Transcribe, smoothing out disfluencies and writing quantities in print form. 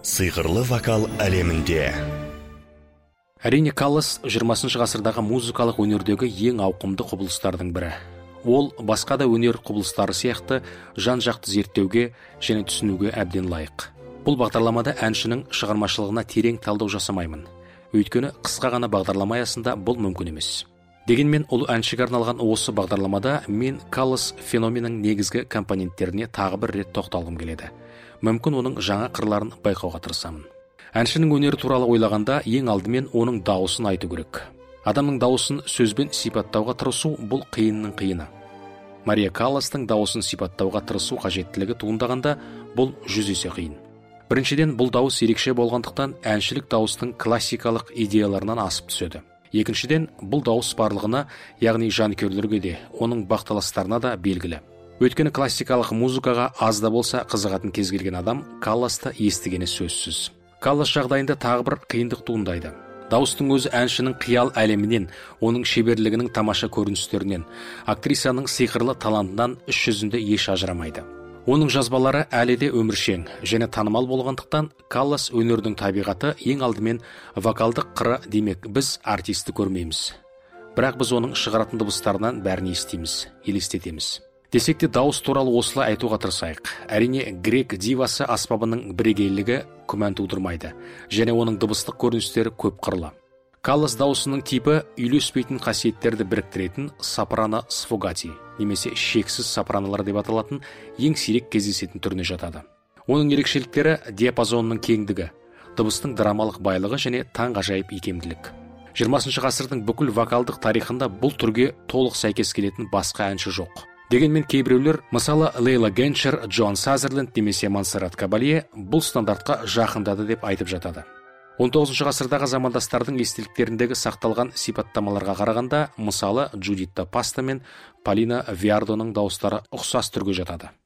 Сыйғырлы вокал әлемінде. Әрине, Каллас 20 ғасырдағы музыкалық өнердегі ең ауқымды құбылыстардың бірі. Ол басқа да өнер құбылыстары сияқты жан-жақты зерттеуге және түсінуге әбден лайық. Бұл бағдарламада әншінің шығармашылығына терең талдау жасамаймын. Өйткені қысқа ғана бағдарлама аясында бұл мүмкін емес. Дегенмен ұлы әншіге арналған осы бағдарламада мен Каллас феноменінің негізгі компоненттеріне тағы бір рет тоқталғым келеді. Мүмкін оның жаңа қырларын байқауға тырысамын. Әншінің өнері туралы ойлағанда ең алдымен оның дауысын айту керек. Адамның дауысын сөзбен сипаттауға тырысу бұл қиынның қиыны. Мария Калластың дауысын сипаттауға тырысу қажеттілігі туындағанда бұл 100 есе қиын. Біріншіден, бұл дауыс ерекше болғандықтан әншілік дауыстың классикалық идеяларынан асып түседі. Екіншіден, бұл дауыс барлығына, яғни жанкүйерлерге де, оның бақталастарына да белгілі. Өйткені классикалық музыкаға аз да болса қызығатын кез келген адам Калласты естігені сөзсіз. Каллас жағдайында тағы бір қиындық туындайды. Дауыстың өзі әншінің қиял әлемінен, оның шеберлігінің тамаша көріністерінен, актрисаның сиқырлы талантынан іс жүзінде еш ажырамайды. Оның жазбалары әлі де өміршең және танымал болғандықтан Каллас өнердің табиғаты ең алдымен вокалдық қыры демек біз артисті көрмейміз. Бірақ біз оның шығаратын дыбыстарынан бәрін естиміз, елестетеміз. Десек те дауыс туралы осылай айтуға тырысайық. Әрине, грек дивасы аспабының бірегейлігі күмән тудырмайды, және оның дыбыстық көріністері көп қырлы. Каллас дауысының типі үйлеспейтін қасиеттерді біріктіретін сопрано сфогати, немесе шексіз сопраналар деп аталатын ең сирек кездесетін түріне жатады. Оның ерекшеліктері диапазонының кеңдігі, дыбыстың драмалық байлығы және таңғажайып икемділік. 20 ғасырдың бүкіл вокалдық тарихында бұл түрге толық сәйкес келетін басқа әнші жоқ. Дегенмен кейбіреулер, мысалы Лейла Геншер, Джон Сазерленд немесе Монсеррат Кабалье бұл стандартқа жақындады деп айтып жатады. 19 ғасырдағы замандастардың естеліктеріндегі сақталған сипаттамаларға қарағанда, мысалы Джудитта Паста мен Полина Виардоның дауыстары ұқсас түрге жатады.